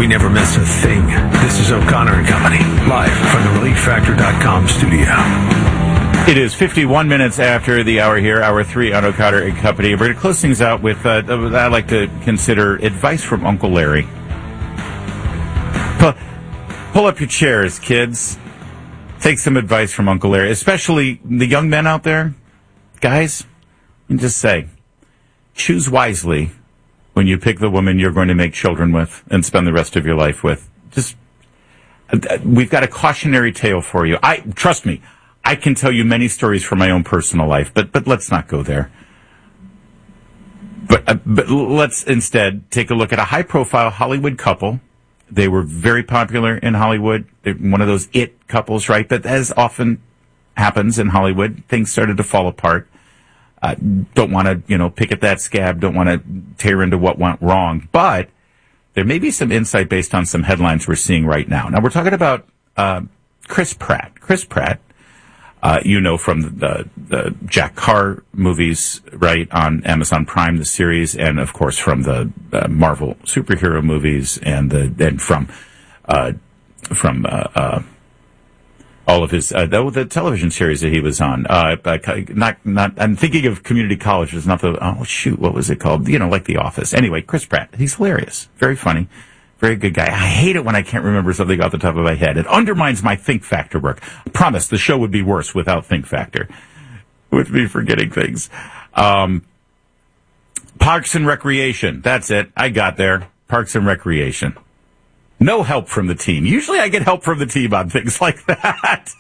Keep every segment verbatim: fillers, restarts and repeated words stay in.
never miss a thing. This is O'Connor and Company, live from the relief factor dot com studio. It is fifty-one minutes after the hour here, hour three on O'Connor and Company. We're going to close things out with, uh, I like to consider advice from Uncle Larry. Pull, pull up your chairs, kids. Take some advice from Uncle Larry, especially the young men out there. Guys, and just say, choose wisely when you pick the woman you're going to make children with and spend the rest of your life with. Just, uh, we've got a cautionary tale for you. I trust me, I can tell you many stories from my own personal life, but but let's not go there. But, uh, but let's instead take a look at a high-profile Hollywood couple. They were very popular in Hollywood. They're one of those it couples, right? But as often happens in Hollywood, things started to fall apart. Uh, don't want to, you know, pick at that scab. Don't want to tear into what went wrong. But there may be some insight based on some headlines we're seeing right now. Now, we're talking about uh, Chris Pratt. Chris Pratt, uh, you know, from the, the Jack Carr movies, right, on Amazon Prime, the series, and, of course, from the uh, Marvel superhero movies and the and from uh, from uh, uh, all of his uh, the, the television series that he was on. Uh, not not. I'm thinking of Community College. It's not the oh shoot, what was it called? You know, like The Office. Anyway, Chris Pratt. He's hilarious, very funny. Very good guy. I hate it when I can't remember something off the top of my head. It undermines my think factor work. I promise the show would be worse without think factor. With me forgetting things. Um, Parks and Recreation. That's it. I got there. Parks and Recreation. No help from the team. Usually I get help from the team on things like that.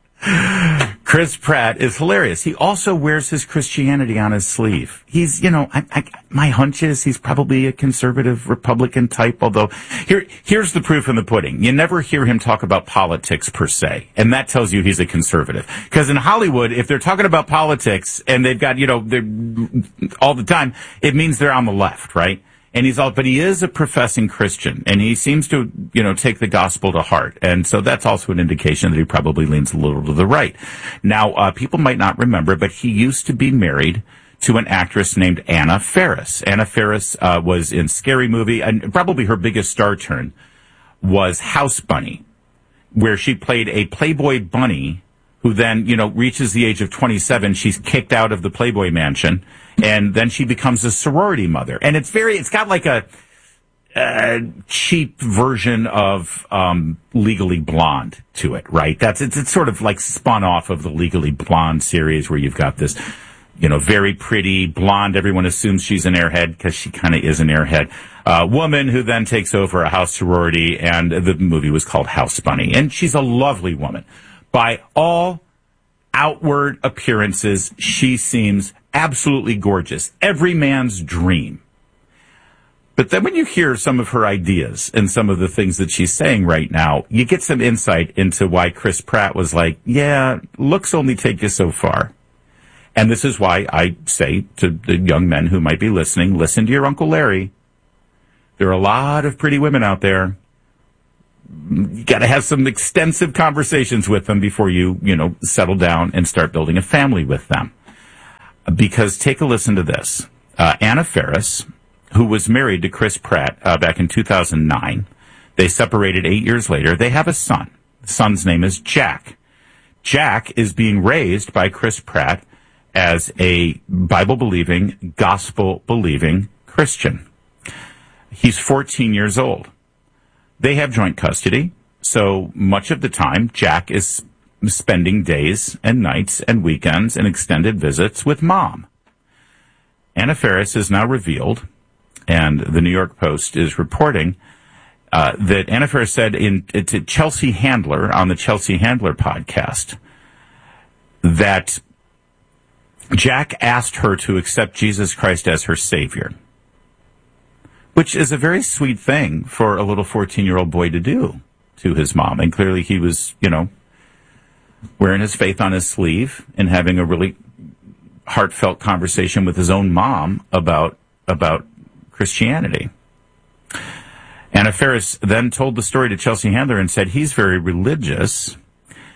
Chris Pratt is hilarious. He also wears his Christianity on his sleeve. He's, you know, I, I, my hunch is he's probably a conservative Republican type, although here, here's the proof in the pudding. You never hear him talk about politics per se, and that tells you he's a conservative. Because in Hollywood, if they're talking about politics and they've got, you know, they're all the time, it means they're on the left, right? And he's all, but he is a professing Christian, and he seems to, you know, take the gospel to heart. And so that's also an indication that he probably leans a little to the right. Now, uh, people might not remember, but he used to be married to an actress named Anna Faris. Anna Faris, uh, was in Scary Movie, and probably her biggest star turn was House Bunny, where she played a Playboy bunny who then, you know, reaches the age of twenty-seven. She's kicked out of the Playboy mansion, and then she becomes a sorority mother. And it's very, it's got like a, a cheap version of um, Legally Blonde to it, right? That's it's, it's sort of like spun off of the Legally Blonde series, where you've got this, you know, very pretty blonde. Everyone assumes she's an airhead because she kind of is an airhead. Uh, woman who then takes over a house sorority, and the movie was called House Bunny. And she's a lovely woman. By all outward appearances, she seems absolutely gorgeous. Every man's dream. But then when you hear some of her ideas and some of the things that she's saying right now, you get some insight into why Chris Pratt was like, yeah, looks only take you so far. And this is why I say to the young men who might be listening, listen to your Uncle Larry. There are a lot of pretty women out there. You got to have some extensive conversations with them before you, you know, settle down and start building a family with them. Because take a listen to this. Uh, Anna Faris, who was married to Chris Pratt uh, back in two thousand nine, they separated eight years later. They have a son. The son's name is Jack. Jack is being raised by Chris Pratt as a Bible-believing, gospel-believing Christian. He's fourteen years old. They have joint custody, so much of the time, Jack is spending days and nights and weekends and extended visits with Mom. Anna Faris has now revealed, and the New York Post is reporting, uh, that Anna Faris said in, to Chelsea Handler on the Chelsea Handler podcast that Jack asked her to accept Jesus Christ as her Savior, which is a very sweet thing for a little fourteen-year-old boy to do to his mom. And clearly he was, you know, wearing his faith on his sleeve and having a really heartfelt conversation with his own mom about about Christianity. Anna Faris then told the story to Chelsea Handler and said he's very religious.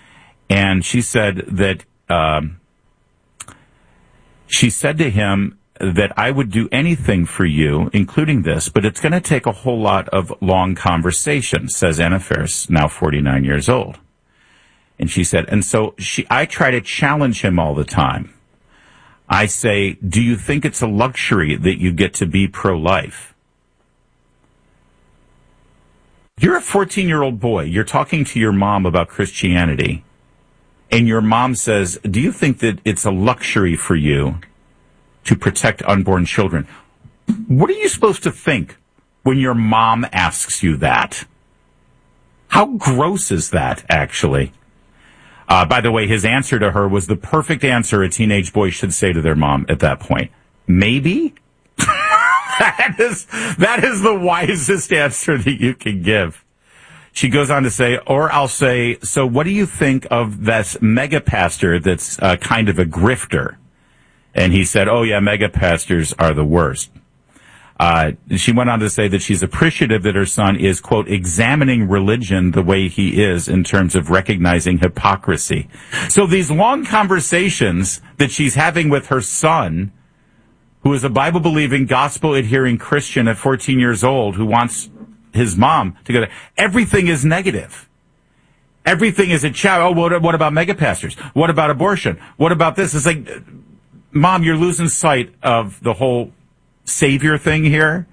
And she said that um, she said to him that I would do anything for you, including this, but it's going to take a whole lot of long conversation, says Anna Faris, now forty-nine years old. And she said, and so she, I try to challenge him all the time. I say, do you think it's a luxury that you get to be pro-life? You're a fourteen-year-old boy. You're talking to your mom about Christianity. And your mom says, do you think that it's a luxury for you to protect unborn children? What are you supposed to think when your mom asks you that? How gross is that, actually? Uh, by the way, his answer to her was the perfect answer a teenage boy should say to their mom at that point. Maybe? that is, that is the wisest answer that you can give. She goes on to say, or I'll say, so what do you think of this mega pastor that's uh, kind of a grifter? And he said, oh yeah, mega pastors are the worst. Uh, she went on to say that she's appreciative that her son is, quote, examining religion the way he is in terms of recognizing hypocrisy. So these long conversations that she's having with her son, who is a Bible-believing, gospel-adhering Christian at fourteen years old, who wants his mom to go there, everything is negative. Everything is a chat. Oh, what, what about mega pastors? What about abortion? What about this? It's like, Mom, you're losing sight of the whole Savior thing here.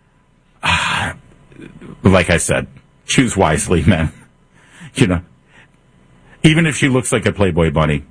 Like I said, choose wisely, man. You know, even if she looks like a Playboy bunny.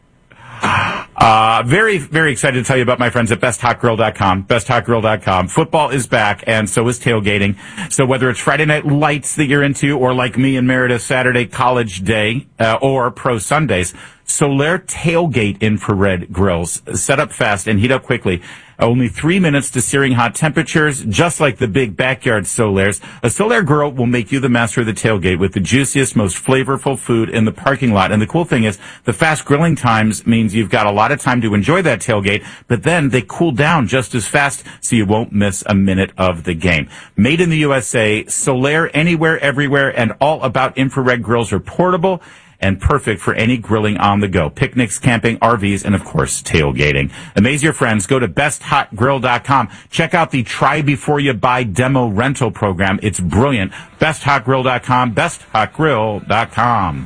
Uh, very, very excited to tell you about my friends at best hot grill dot com. best hot grill dot com. Football is back, and so is tailgating. So whether it's Friday Night Lights that you're into, or like me and Meredith, Saturday College Day, uh, or Pro Sundays, Solaire Tailgate infrared grills set up fast and heat up quickly. Only three minutes to searing hot temperatures, just like the big backyard Solaire's. A Solaire grill will make you the master of the tailgate with the juiciest, most flavorful food in the parking lot. And the cool thing is, the fast grilling times means you've got a lot of time to enjoy that tailgate, but then they cool down just as fast, so you won't miss a minute of the game. Made in the U S A, Solaire anywhere, everywhere, and all about infrared grills are portable and perfect for any grilling on the go. Picnics, camping, R Vs, and of course, tailgating. Amaze your friends. Go to best hot grill dot com. Check out the Try Before You Buy demo rental program. It's brilliant. best hot grill dot com. best hot grill dot com.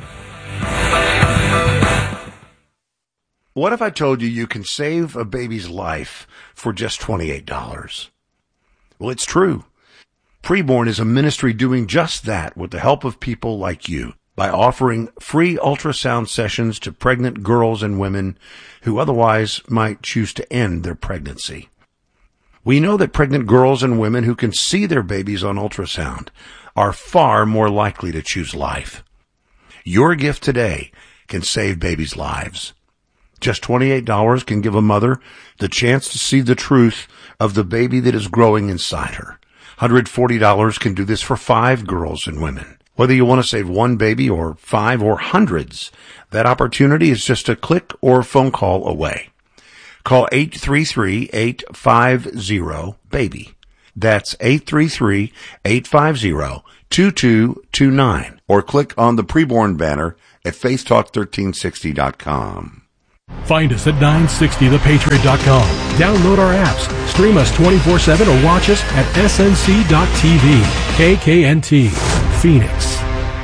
What if I told you you can save a baby's life for just twenty-eight dollars? Well, it's true. Preborn is a ministry doing just that with the help of people like you, by offering free ultrasound sessions to pregnant girls and women who otherwise might choose to end their pregnancy. We know that pregnant girls and women who can see their babies on ultrasound are far more likely to choose life. Your gift today can save babies' lives. Just twenty-eight dollars can give a mother the chance to see the truth of the baby that is growing inside her. one hundred forty dollars can do this for five girls and women. Whether you want to save one baby or five or hundreds, that opportunity is just a click or phone call away. Call eight three three, eight five zero, BABY. That's eight three three, eight five zero, two two two nine. Or click on the Preborn banner at faith talk thirteen sixty dot com. Find us at nine sixty the patriot dot com. Download our apps, stream us twenty-four seven, or watch us at S N C dot T V. K K N T, Phoenix.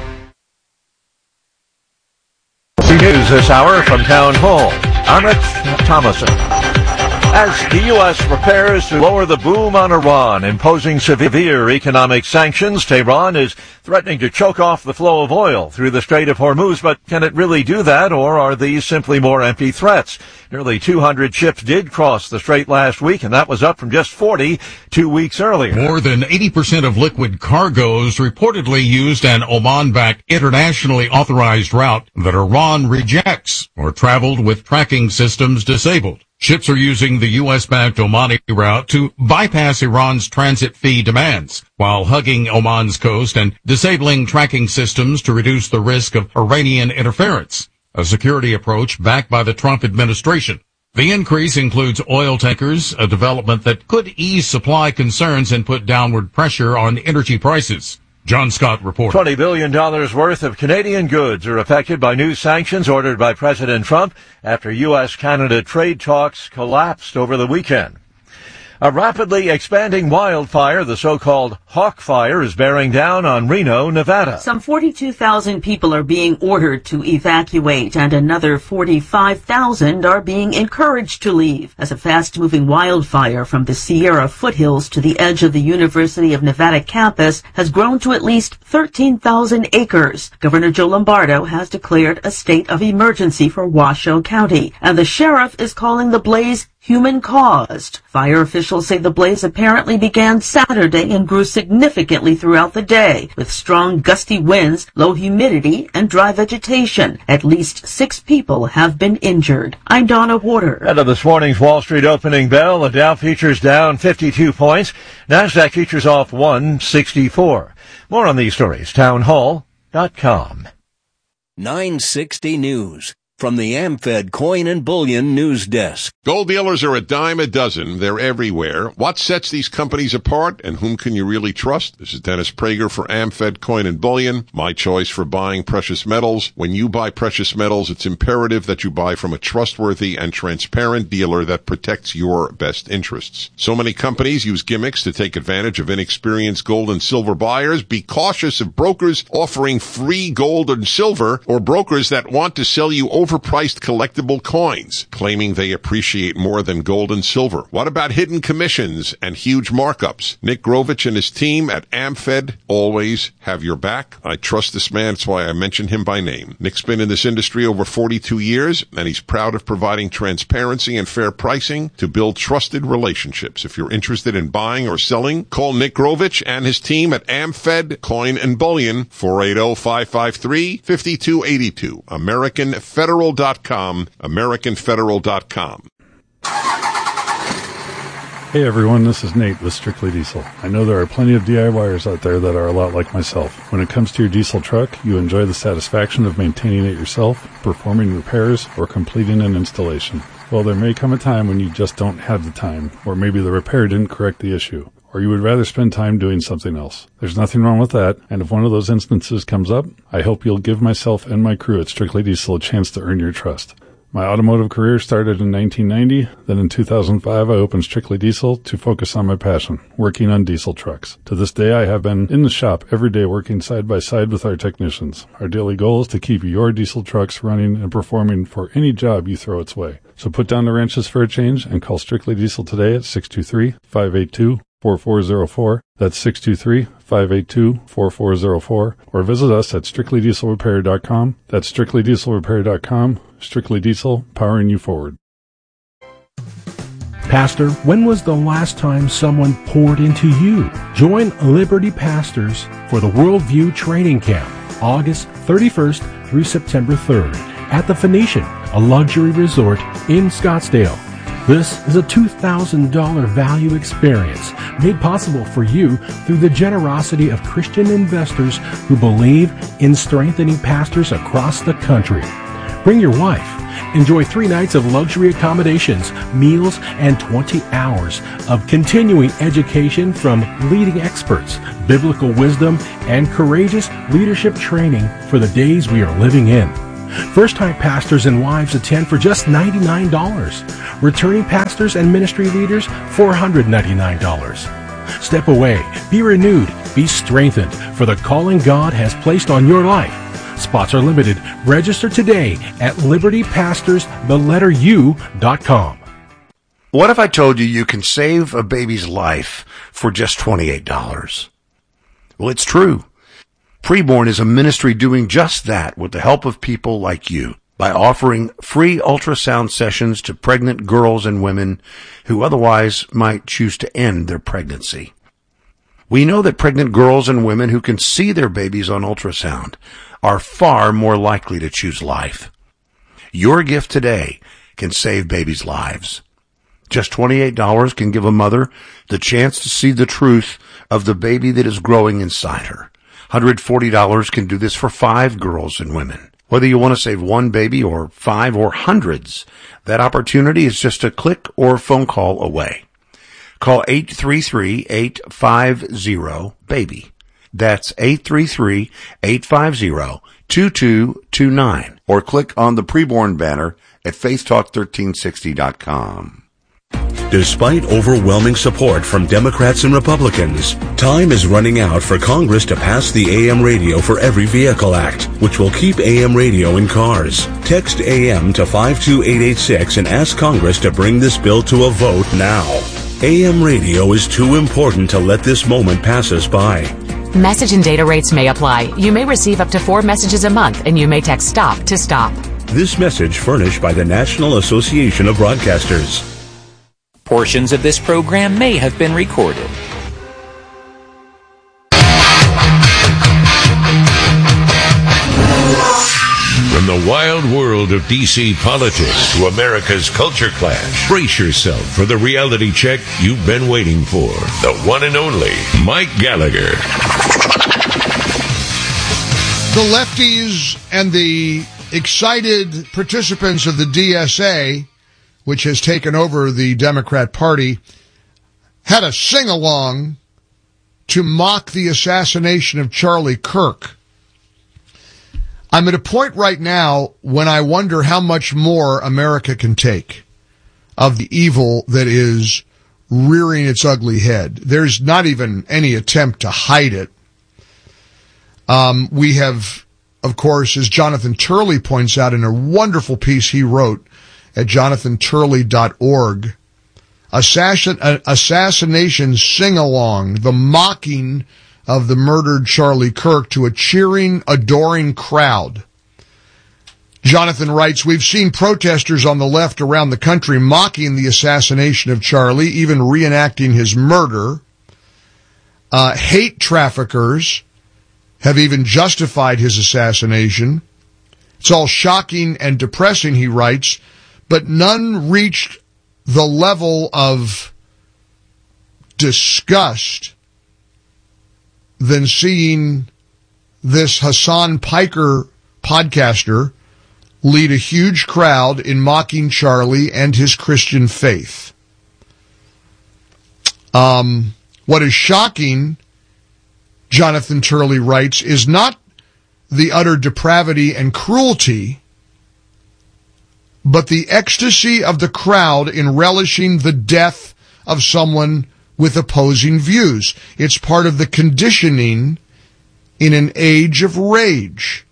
News this hour from Town Hall. Amit Thomason. As the U S prepares to lower the boom on Iran, imposing severe economic sanctions, Tehran is threatening to choke off the flow of oil through the Strait of Hormuz. But can it really do that, or are these simply more empty threats? Nearly two hundred ships did cross the strait last week, and that was up from just forty two weeks earlier. More than eighty percent of liquid cargoes reportedly used an Oman-backed internationally authorized route that Iran rejects or traveled with tracking systems disabled. Ships are using the U S-backed Omani route to bypass Iran's transit fee demands, while hugging Oman's coast and disabling tracking systems to reduce the risk of Iranian interference, a security approach backed by the Trump administration. The increase includes oil tankers, a development that could ease supply concerns and put downward pressure on energy prices. John Scott reports. twenty billion dollars worth of Canadian goods are affected by new sanctions ordered by President Trump after U S Canada trade talks collapsed over the weekend. A rapidly expanding wildfire, the so-called Hawk Fire, is bearing down on Reno, Nevada. Some forty-two thousand people are being ordered to evacuate, and another forty-five thousand are being encouraged to leave as a fast-moving wildfire from the Sierra foothills to the edge of the University of Nevada campus has grown to at least thirteen thousand acres. Governor Joe Lombardo has declared a state of emergency for Washoe County, and the sheriff is calling the blaze human-caused. Fire officials say the blaze apparently began Saturday and grew significantly throughout the day, with strong gusty winds, low humidity, and dry vegetation. At least six people have been injured. I'm Donna Warder. And of this morning's Wall Street opening bell, the Dow futures down fifty-two points. NASDAQ futures off one sixty-four. More on these stories, townhall dot com. nine sixty News. From the AmFed Coin and Bullion News Desk. Gold dealers are a dime a dozen. They're everywhere. What sets these companies apart, and whom can you really trust? This is Dennis Prager for AmFed Coin and Bullion, my choice for buying precious metals. When you buy precious metals, it's imperative that you buy from a trustworthy and transparent dealer that protects your best interests. So many companies use gimmicks to take advantage of inexperienced gold and silver buyers. Be cautious of brokers offering free gold and silver, or brokers that want to sell you over overpriced collectible coins, claiming they appreciate more than gold and silver. What about hidden commissions and huge markups? Nick Grovich and his team at AmFed always have your back. I trust this man. That's why I mention him by name. Nick's been in this industry over forty-two years, and he's proud of providing transparency and fair pricing to build trusted relationships. If you're interested in buying or selling, call Nick Grovich and his team at AmFed Coin and Bullion, four eight zero, five five three, five two eight two. American Federal dot com, American Federal dot com. Hey everyone, this is Nate with Strictly Diesel. I know there are plenty of DIYers out there that are a lot like myself. When it comes to your diesel truck, you enjoy the satisfaction of maintaining it yourself, performing repairs, or completing an installation. Well, there may come a time when you just don't have the time, or maybe the repair didn't correct the issue, or you would rather spend time doing something else. There's nothing wrong with that, and if one of those instances comes up, I hope you'll give myself and my crew at Strictly Diesel a chance to earn your trust. My automotive career started in nineteen ninety, then in two thousand five I opened Strictly Diesel to focus on my passion, working on diesel trucks. To this day I have been in the shop every day working side by side with our technicians. Our daily goal is to keep your diesel trucks running and performing for any job you throw its way. So put down the wrenches for a change and call Strictly Diesel today at six two three, five eight two, four four zero four. That's six two three, five eight two, four four zero four. Or visit us at strictly diesel repair dot com. That's strictly diesel repair dot com. Strictly Diesel, powering you forward. Pastor, when was the last time someone poured into you? Join Liberty Pastors for the Worldview Training Camp, August thirty-first through September third, at the Phoenician, a luxury resort in Scottsdale. This is a two thousand dollars value experience made possible for you through the generosity of Christian investors who believe in strengthening pastors across the country. Bring your wife. Enjoy three nights of luxury accommodations, meals, and twenty hours of continuing education from leading experts, biblical wisdom, and courageous leadership training for the days we are living in. First-time pastors and wives attend for just ninety-nine dollars. Returning pastors and ministry leaders, four hundred ninety-nine dollars. Step away, be renewed, be strengthened for the calling God has placed on your life. Spots are limited. Register today at liberty pastors the letter u dot com. What if I told you you can save a baby's life for just twenty-eight dollars? Well, it's true. Preborn is a ministry doing just that with the help of people like you by offering free ultrasound sessions to pregnant girls and women who otherwise might choose to end their pregnancy. We know that pregnant girls and women who can see their babies on ultrasound are far more likely to choose life. Your gift today can save babies' lives. Just twenty-eight dollars can give a mother the chance to see the truth of the baby that is growing inside her. one hundred forty dollars can do this for five girls and women. Whether you want to save one baby or five or hundreds, that opportunity is just a click or phone call away. Call eight three three, eight five zero, BABY. That's eight three three, eight five zero, two two two nine. Or click on the Preborn banner at faith talk thirteen sixty dot com. Despite overwhelming support from Democrats and Republicans, time is running out for Congress to pass the A M Radio for Every Vehicle Act, which will keep A M radio in cars. Text A M to five two eight eight six and ask Congress to bring this bill to a vote now. A M radio is too important to let this moment pass us by. Message and data rates may apply. You may receive up to four messages a month, and you may text STOP to STOP. This message furnished by the National Association of Broadcasters. Portions of this program may have been recorded. From the wild world of D C politics to America's culture clash, brace yourself for the reality check you've been waiting for. The one and only Mike Gallagher. The lefties and the excited participants of the D S A, which has taken over the Democrat Party, had a sing-along to mock the assassination of Charlie Kirk. I'm at a point right now when I wonder how much more America can take of the evil that is rearing its ugly head. There's not even any attempt to hide it. Um, we have, of course, as Jonathan Turley points out in a wonderful piece he wrote at jonathan turley dot org, Assassin, uh, assassination sing-along, the mocking of the murdered Charlie Kirk to a cheering, adoring crowd. Jonathan writes, we've seen protesters on the left around the country mocking the assassination of Charlie, even reenacting his murder. Uh, hate traffickers have even justified his assassination. It's all shocking and depressing, he writes, but none reached the level of disgust than seeing this Hassan Piker podcaster lead a huge crowd in mocking Charlie and his Christian faith. Um, what is shocking, Jonathan Turley writes, is not the utter depravity and cruelty, but the ecstasy of the crowd in relishing the death of someone with opposing views. It's part of the conditioning in an age of rage.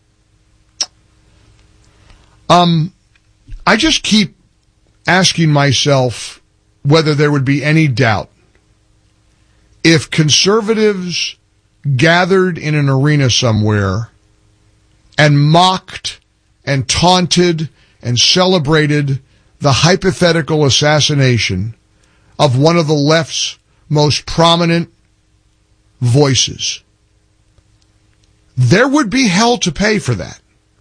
Um, I just keep asking myself whether there would be any doubt if conservatives gathered in an arena somewhere and mocked and taunted and celebrated the hypothetical assassination of one of the left's most prominent voices. There would be hell to pay for that.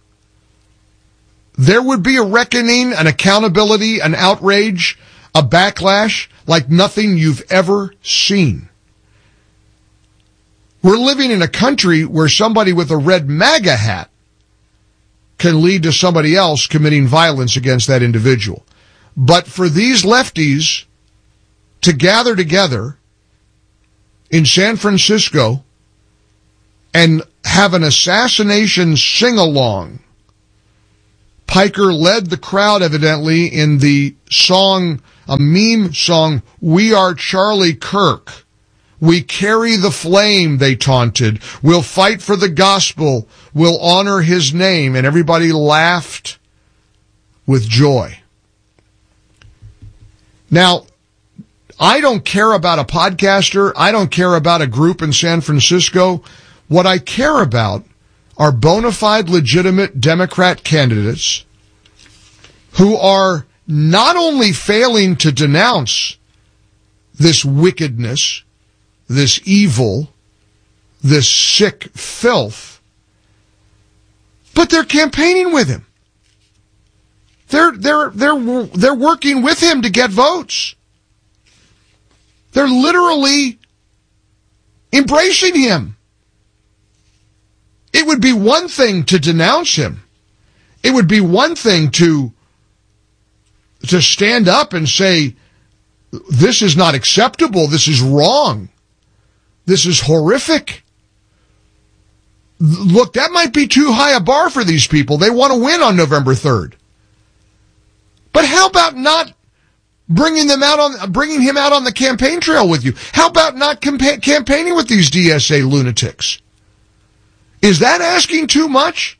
There would be a reckoning, an accountability, an outrage, a backlash like nothing you've ever seen. We're living in a country where somebody with a red MAGA hat can lead to somebody else committing violence against that individual. But for these lefties to gather together in San Francisco and have an assassination sing-along. Piker led the crowd, evidently, in the song, a meme song, We Are Charlie Kirk. We carry the flame, they taunted. We'll fight for the gospel. We'll honor his name. And everybody laughed with joy. Now, I don't care about a podcaster. I don't care about a group in San Francisco. What I care about are bona fide, legitimate Democrat candidates who are not only failing to denounce this wickedness, this evil, this sick filth, but they're campaigning with him. They're, they're, they're, they're working with him to get votes. They're literally embracing him. It would be one thing to denounce him. It would be one thing to, to stand up and say, this is not acceptable, this is wrong, this is horrific. Look, that might be too high a bar for these people. They want to win on November third. But how about not bringing them out on, bringing him out on the campaign trail with you. How about not campa- campaigning with these D S A lunatics? Is that asking too much?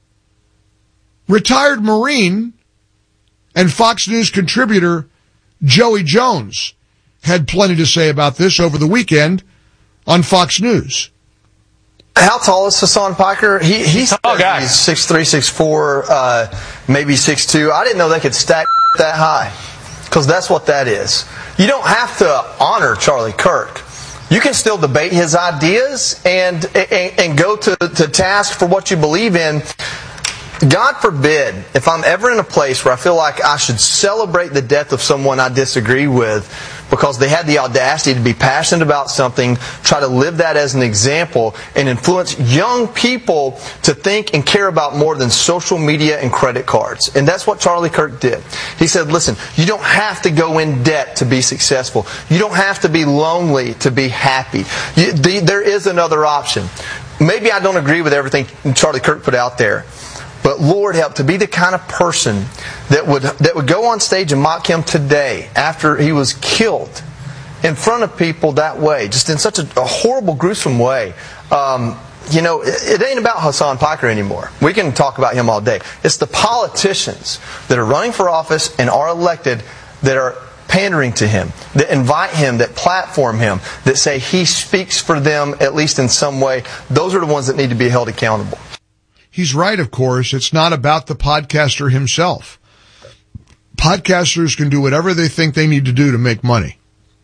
Retired Marine and Fox News contributor Joey Jones had plenty to say about this over the weekend on Fox News. How tall is Hasan Piker? He, he's, oh, he's six three, six four, uh, maybe six two. I didn't know they could stack that high, because that's what that is. You don't have to honor Charlie Kirk. You can still debate his ideas and and, and go to, to task for what you believe in. God forbid, if I'm ever in a place where I feel like I should celebrate the death of someone I disagree with because they had the audacity to be passionate about something, try to live that as an example, and influence young people to think and care about more than social media and credit cards. And that's what Charlie Kirk did. He said, listen, you don't have to go in debt to be successful. You don't have to be lonely to be happy. You, the, there is another option. Maybe I don't agree with everything Charlie Kirk put out there, but Lord help, to be the kind of person that would that would go on stage and mock him today after he was killed in front of people that way, just in such a, a horrible, gruesome way. Um, you know, it, it ain't about Hasan Piker anymore. We can talk about him all day. It's the politicians that are running for office and are elected that are pandering to him, that invite him, that platform him, that say he speaks for them, at least in some way. Those are the ones that need to be held accountable. He's right, of course. It's not about the podcaster himself. Podcasters can do whatever they think they need to do to make money,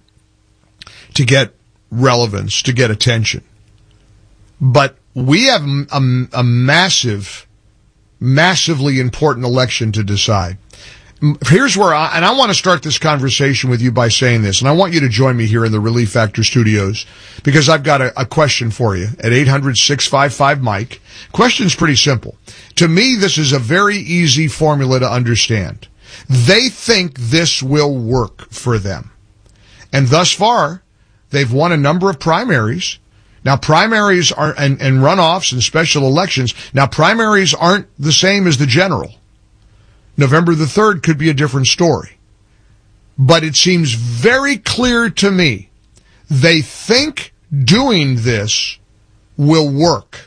to get relevance, to get attention. But we have a, a massive, massively important election to decide. Here's where I, and I want to start this conversation with you by saying this, and I want you to join me here in the Relief Factor studios, because I've got a, a question for you at eight hundred, six five five, Mike. Question's pretty simple. To me, this is a very easy formula to understand. They think this will work for them. And thus far, they've won a number of primaries. Now, primaries are, and, and runoffs and special elections, now primaries aren't the same as the general. November the third could be a different story. But it seems very clear to me they think doing this will work.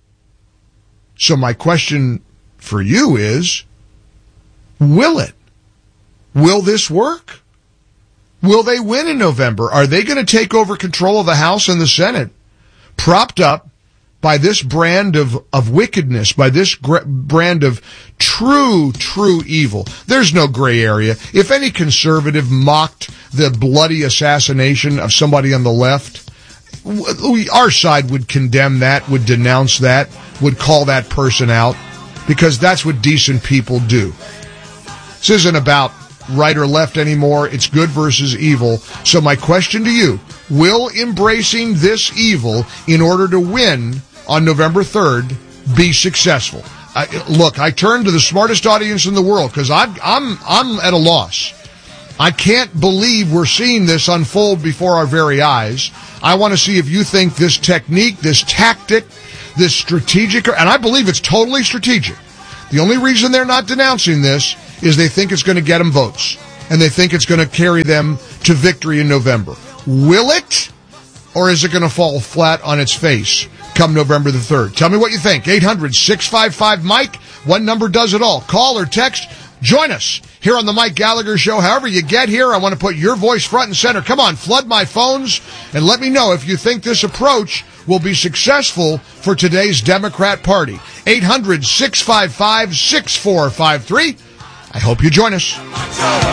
So my question for you is, will it? Will this work? Will they win in November? Are they going to take over control of the House and the Senate, propped up by this brand of, of wickedness, by this gr- brand of true, true evil? There's no gray area. If any conservative mocked the bloody assassination of somebody on the left, we, our side would condemn that, would denounce that, would call that person out, because that's what decent people do. This isn't about right or left anymore. It's good versus evil. So my question to you, will embracing this evil in order to win on November third be successful? I, look, I turn to the smartest audience in the world because I'm, I'm, I'm at a loss. I can't believe we're seeing this unfold before our very eyes. I want to see if you think this technique, this tactic, this strategic, and I believe it's totally strategic. The only reason they're not denouncing this is they think it's going to get them votes, and they think it's going to carry them to victory in November. Will it, or is it going to fall flat on its face come November the third? Tell me what you think. eight hundred, six five five, Mike. One number does it all. Call or text. Join us here on the Mike Gallagher Show. However you get here, I want to put your voice front and center. Come on, flood my phones and let me know if you think this approach will be successful for today's Democrat Party. eight hundred, six five five, six four five three. I hope you join us.